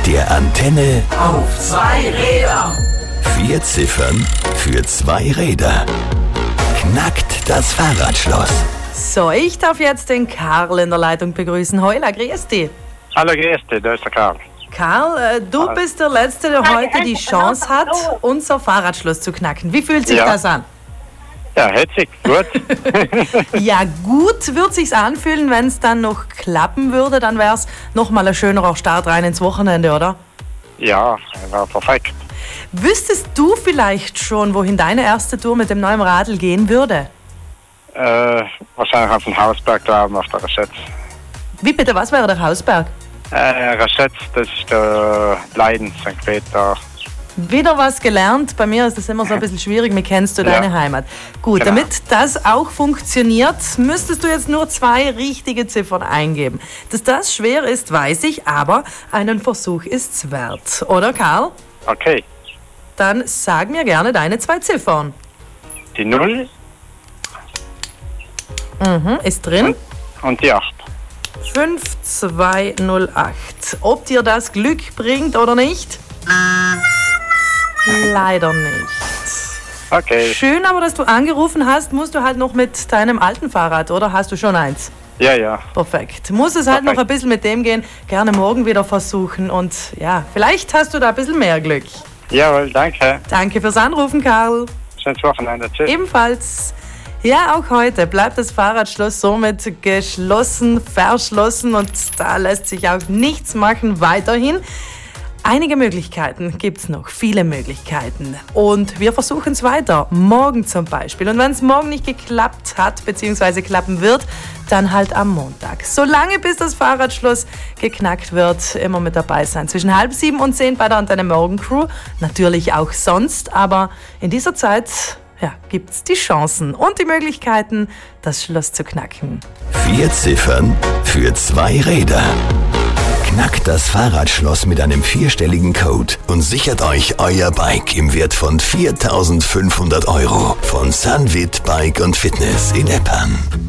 Der Antenne Auf 2 Räder. 4 Ziffern für 2 Räder. Knackt das Fahrradschloss. So, ich darf jetzt den Karl in der Leitung begrüßen. Heula, grüß dich. Hallo, grüß dich, da ist der Karl. Karl, du bist der Letzte, der heute die Chance hat, unser Fahrradschloss zu knacken. Wie fühlt sich das an? Ja, hetzig, gut. Ja, gut wird sich's anfühlen, wenn es dann noch klappen würde. Dann wäre es nochmal ein schönerer Start rein ins Wochenende, oder? Ja, war perfekt. Wüsstest du vielleicht schon, wohin deine erste Tour mit dem neuen Radl gehen würde? Wahrscheinlich auf den Hausberg da oben auf der Raschetz. Wie bitte, was wäre der Hausberg? Raschetz, das ist der Leiden, St. Peter. Wieder was gelernt. Bei mir ist das immer so ein bisschen schwierig. Wie kennst du deine Heimat? Gut, Genau. damit das auch funktioniert, müsstest du jetzt nur 2 richtige Ziffern eingeben. Dass das schwer ist, weiß ich, aber einen Versuch ist's wert. Oder, Karl? Okay, Dann sag mir gerne deine 2 Ziffern. die 0 Ist drin. und die 8. 5208. Ob dir das Glück bringt oder nicht? Leider nicht. Okay, Schön aber, dass du angerufen hast. Musst du halt noch mit deinem alten Fahrrad, oder? Hast du schon eins? ja. Perfekt. Muss es halt noch ein bisschen mit dem gehen. Gerne morgen wieder versuchen. Und ja, vielleicht hast du da ein bisschen mehr Glück. Jawohl, danke. Danke fürs Anrufen, Karl. Schönes Wochenende. Tschüss. Ebenfalls. Ja, auch heute bleibt das Fahrradschloss somit geschlossen, verschlossen und da lässt sich auch nichts machen weiterhin. Einige Möglichkeiten gibt's noch, viele Möglichkeiten. Und wir versuchen es weiter, morgen zum Beispiel. Und wenn es morgen nicht geklappt hat, beziehungsweise klappen wird, dann halt am Montag. Solange bis das Fahrradschloss geknackt wird, immer mit dabei sein. Zwischen 6:30 und 10 bei der Antenne Morgen Crew. Natürlich auch sonst, aber in dieser Zeit gibt's die Chancen und die Möglichkeiten, das Schloss zu knacken. 4 Ziffern für 2 Räder. Knackt das Fahrradschloss mit einem 4-stelligen Code und sichert euch euer Bike im Wert von 4.500 € von Sunwit Bike und Fitness in Eppern.